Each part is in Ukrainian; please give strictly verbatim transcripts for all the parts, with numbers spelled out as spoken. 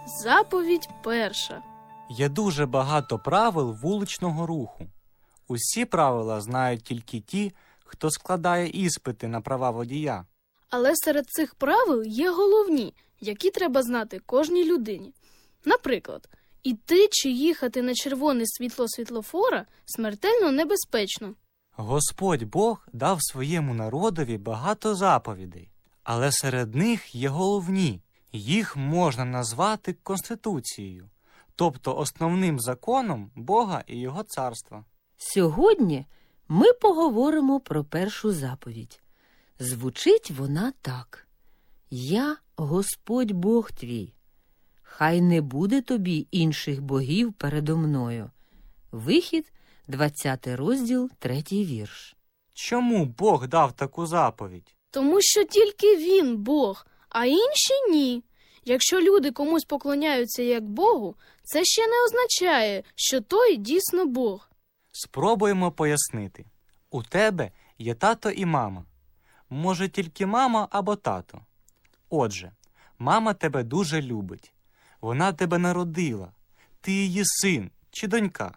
Заповідь перша. Є дуже багато правил вуличного руху. Усі правила знають тільки ті, хто складає іспити на права водія. Але серед цих правил є головні, які треба знати кожній людині. Наприклад, іти чи їхати на червоне світло світлофора смертельно небезпечно. Господь Бог дав своєму народові багато заповідей, але серед них є головні. Їх можна назвати Конституцією, тобто основним законом Бога і Його царства. Сьогодні ми поговоримо про першу заповідь. Звучить вона так. «Я Господь Бог твій. Хай не буде тобі інших богів передо мною». Вихід, двадцятий розділ, третій вірш. Чому Бог дав таку заповідь? Тому що тільки Він Бог, а інші – ні. Якщо люди комусь поклоняються як Богу, це ще не означає, що той дійсно Бог. Спробуємо пояснити. У тебе є тато і мама. Може, тільки мама або тато. Отже, мама тебе дуже любить. Вона тебе народила. Ти її син чи донька.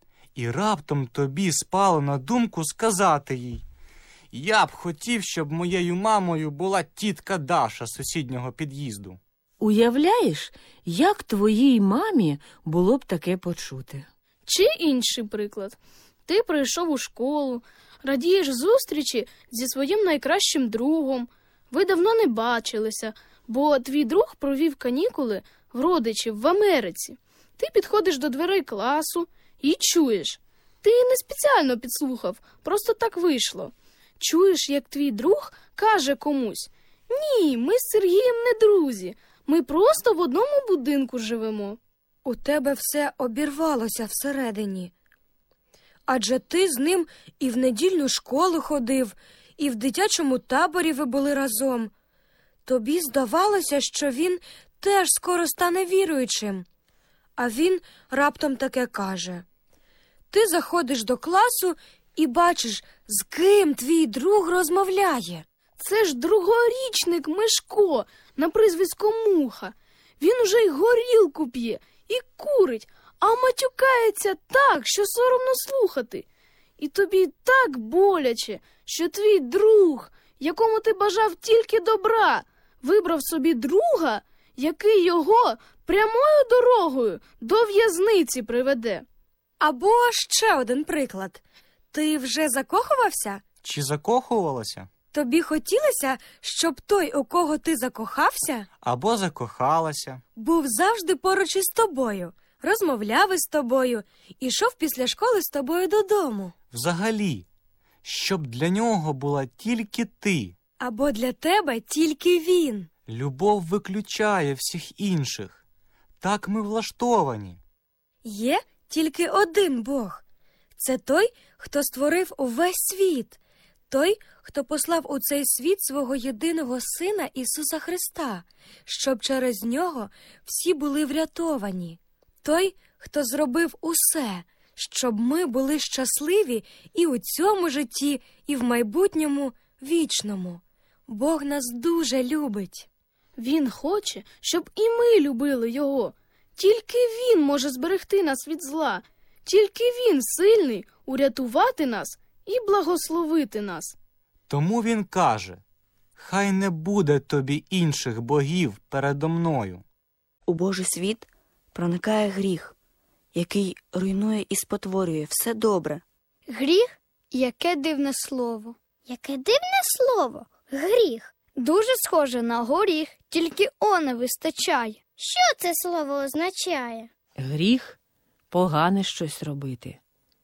І раптом тобі спало на думку сказати їй: «Я б хотів, щоб моєю мамою була тітка Даша з сусіднього під'їзду». Уявляєш, як твоїй мамі було б таке почути? Чи інший приклад. Ти прийшов у школу, радієш зустрічі зі своїм найкращим другом. Ви давно не бачилися, бо твій друг провів канікули в родичів в Америці. Ти підходиш до дверей класу і чуєш. Ти не спеціально підслухав, просто так вийшло. Чуєш, як твій друг каже комусь: «Ні, ми з Сергієм не друзі, ми просто в одному будинку живемо». У тебе все обірвалося всередині. Адже ти з ним і в недільну школу ходив, і в дитячому таборі ви були разом. Тобі здавалося, що він теж скоро стане віруючим. А він раптом таке каже. Ти заходиш до класу і бачиш, з ким твій друг розмовляє. Це ж другорічник Мишко на прізвисько Муха. Він уже й горілку п'є і курить, а матюкається так, що соромно слухати. І тобі так боляче, що твій друг, якому ти бажав тільки добра, вибрав собі друга, який його прямою дорогою до в'язниці приведе. Або ще один приклад. Ти вже закохувався? Чи закохувалася? Тобі хотілося, щоб той, у кого ти закохався, Або закохалася? був завжди поруч із тобою, розмовляв із тобою, ішов після школи з тобою додому. Взагалі, щоб для нього була тільки ти. Або для тебе тільки він. Любов виключає всіх інших. Так ми влаштовані. Є тільки один Бог. Це той, хто створив увесь світ. Той, хто послав у цей світ свого єдиного Сина Ісуса Христа, щоб через нього всі були врятовані. Той, хто зробив усе, щоб ми були щасливі і у цьому житті, і в майбутньому вічному. Бог нас дуже любить. Він хоче, щоб і ми любили його. Тільки він може зберегти нас від зла. Тільки він сильний урятувати нас і благословити нас. Тому він каже: «Хай не буде тобі інших богів передо мною». У Божий світ проникає гріх, який руйнує і спотворює все добре. Гріх? Яке дивне слово. Яке дивне слово? Гріх. Дуже схоже на горіх, тільки «о» не вистачає. Що це слово означає? Гріх – погане щось робити.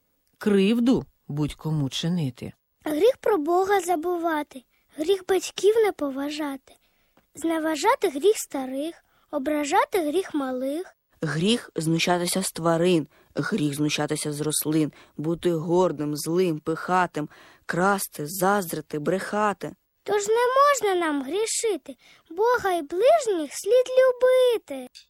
Кривду будь-кому чинити. Гріх про Бога забувати, гріх батьків не поважати, зневажати гріх старих, ображати гріх малих. Гріх – знущатися з тварин, гріх – знущатися з рослин, бути гордим, злим, пихатим, красти, заздрити, брехати. Тож не можна нам грішити, Бога і ближніх слід любити.